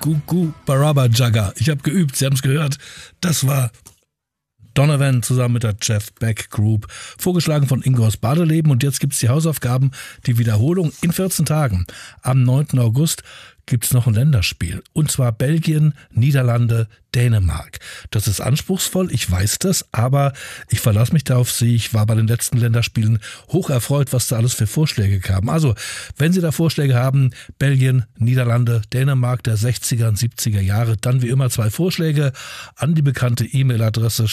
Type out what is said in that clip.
Gugu Baraba Jagger. Ich habe geübt, Sie haben es gehört. Das war Donovan zusammen mit der Jeff Beck Group, vorgeschlagen von Ingo aus Badeleben. Und jetzt gibt es die Hausaufgaben, die Wiederholung in 14 Tagen. Am 9. August gibt es noch ein Länderspiel. Und zwar Belgien, Niederlande, Dänemark. Das ist anspruchsvoll, ich weiß das, aber ich verlasse mich da auf Sie. Ich war bei den letzten Länderspielen hoch erfreut, was da alles für Vorschläge kamen. Also, wenn Sie da Vorschläge haben, Belgien, Niederlande, Dänemark der 60er und 70er Jahre, dann wie immer 2 Vorschläge an die bekannte E-Mail-Adresse